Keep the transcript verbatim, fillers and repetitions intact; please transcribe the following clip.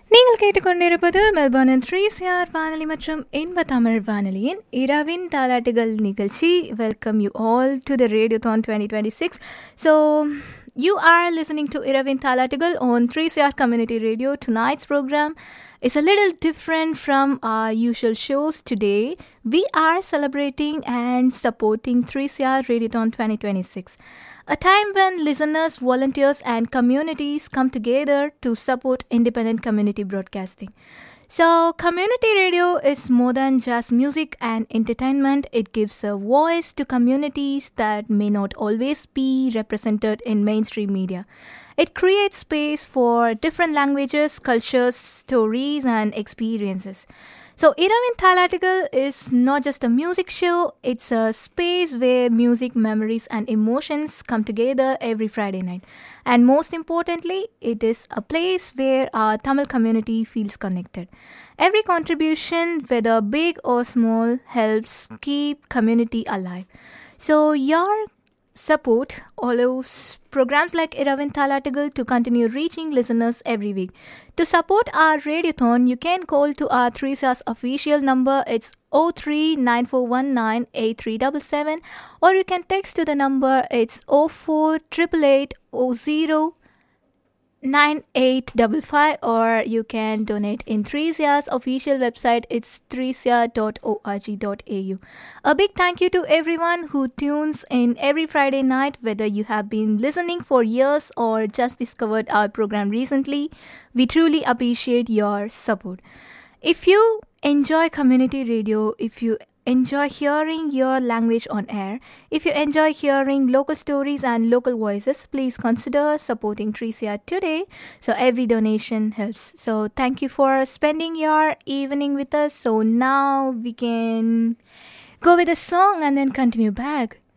நீங்கள் கேட்டுக்கொண்டிருப்பது மெல்போர்னின் three CR வானொலி மற்றும் இன்ப தமிழ் வானொலியின் இரவின் தாலாட்டுகள் நிகழ்ச்சி. Welcome you all to the ரேடியோதான் twenty twenty-six. So you are listening to Iravin Thalatugal on three C R Community Radio. Tonight's program is a little different from our usual shows. Today we are celebrating and supporting three C R Radiothon twenty twenty-six, a time when listeners, volunteers and communities come together to support independent community broadcasting. So, community radio is more than just music and entertainment. It gives a voice to communities that may not always be represented in mainstream media. It creates space for different languages, cultures, stories, and experiences. So, Iravin Thalatugal is not just a music show, it's a space where music, memories, and emotions come together every Friday night. And most importantly, it is a place where our Tamil community feels connected. Every contribution, whether big or small, helps keep community alive. So, your support allows programs like Iravin Thalatugal to continue reaching listeners every week. To support our radiothon, you can call to our three C R's official number. It's zero three nine four one nine eight three seven seven, or you can text to the number. It's zero four eight eight eight zero zero nine eight five five, or you can donate in three C R's official website. It's three c r dot org dot a u. A big thank you to everyone who tunes in every Friday night, whether you have been listening for years or just discovered our program recently. We truly appreciate your support. If you enjoy community radio, if you enjoy hearing your language on air, if you enjoy hearing local stories and local voices, please consider supporting three C R today. So every donation helps. So thank you for spending your evening with us. So now we can go with a song and then continue back.